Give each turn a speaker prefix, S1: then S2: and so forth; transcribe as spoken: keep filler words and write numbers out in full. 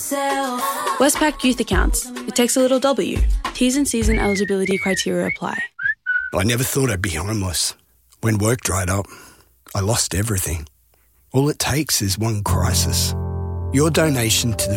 S1: Westpac Youth Accounts. It takes a little W. T's and C's and eligibility criteria apply.
S2: I never thought I'd be homeless. When work dried up, I lost everything. All it takes is one crisis. Your donation to the